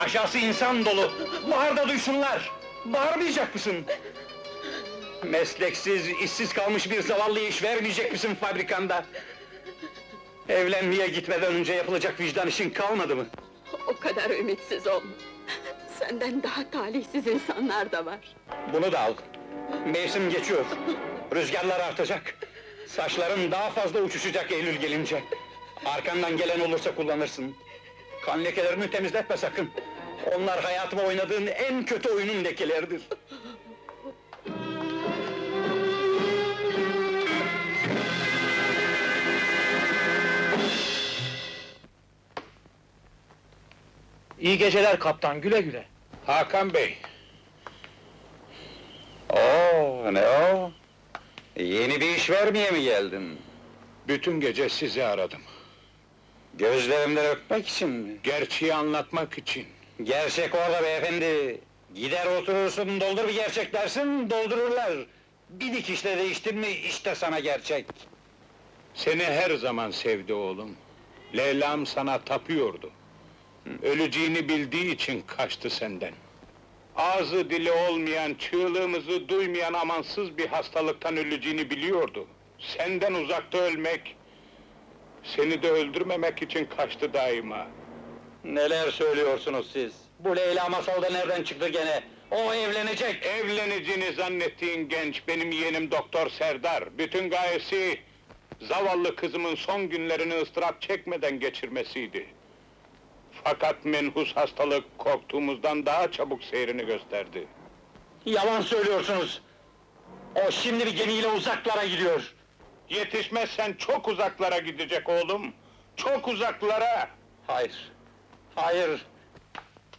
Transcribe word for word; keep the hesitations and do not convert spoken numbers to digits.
Aşağısı insan dolu, bağır da duysunlar! Bağırmayacak mısın? Mesleksiz, işsiz kalmış bir zavallıyı iş vermeyecek misin fabrikanda? Evlenmeye gitmeden önce yapılacak vicdan işin kalmadı mı? O kadar ümitsiz olma! Senden daha talihsiz insanlar da var! Bunu da al! Mevsim geçiyor, rüzgarlar artacak! Saçların daha fazla uçuşacak Eylül gelince! Arkandan gelen olursa kullanırsın! Kan lekelerini temizletme sakın! Onlar hayatıma oynadığın en kötü oyunun lekeleridir! İyi geceler kaptan, güle güle. Hakan Bey, Oo, ne o? Yeni bir iş vermeye mi geldin? bütün gece sizi aradım. Gözlerimden öpmek için mi? Gerçeği anlatmak için. Gerçek orada beyefendi! Gider oturursun, doldur bir gerçek dersin, doldururlar! Bir dikişle değiştin mi, işte sana gerçek! Seni her zaman sevdi oğlum. Leyla'm sana tapıyordu. Öleceğini bildiği için kaçtı senden. Ağzı dili olmayan, çığlığımızı duymayan amansız bir hastalıktan öleceğini biliyordu. Senden uzakta ölmek, seni de öldürmemek için kaçtı daima. Neler söylüyorsunuz siz? Bu Leyla masalda nereden çıktı gene? O evlenecek! Evleneceğini zannettiğin genç, benim yeğenim Doktor Serdar. Bütün gayesi, zavallı kızımın son günlerini ıstırap çekmeden geçirmesiydi. Fakat menhus hastalık korktuğumuzdan daha çabuk seyrini gösterdi. Yalan söylüyorsunuz! O şimdi bir gemiyle uzaklara gidiyor! Yetişmezsen çok uzaklara gidecek oğlum, çok uzaklara! Hayır, hayır!